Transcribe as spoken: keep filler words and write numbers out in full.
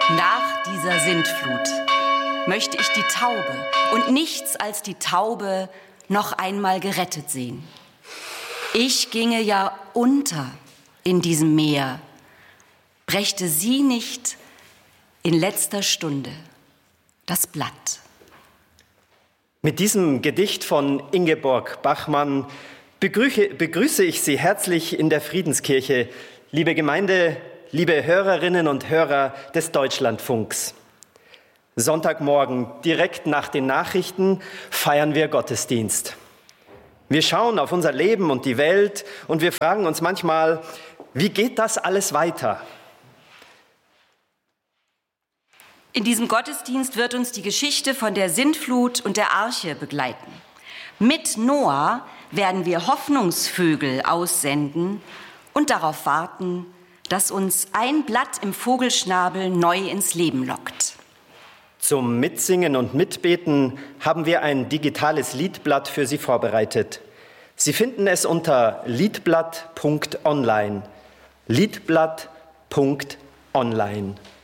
Nach dieser Sintflut möchte ich die Taube und nichts als die Taube noch einmal gerettet sehen. Ich ginge ja unter in diesem Meer, brächte sie nicht in letzter Stunde das Blatt. Mit diesem Gedicht von Ingeborg Bachmann begrüße, begrüße ich Sie herzlich in der Friedenskirche, liebe Gemeinde, liebe Hörerinnen und Hörer des Deutschlandfunks. Sonntagmorgen, direkt nach den Nachrichten, feiern wir Gottesdienst. Wir schauen auf unser Leben und die Welt und wir fragen uns manchmal, wie geht das alles weiter? In diesem Gottesdienst wird uns die Geschichte von der Sintflut und der Arche begleiten. Mit Noah werden wir Hoffnungsvögel aussenden und darauf warten, dass uns ein Blatt im Vogelschnabel neu ins Leben lockt. Zum Mitsingen und Mitbeten haben wir ein digitales Liedblatt für Sie vorbereitet. Sie finden es unter liedblatt punkt online. liedblatt punkt online.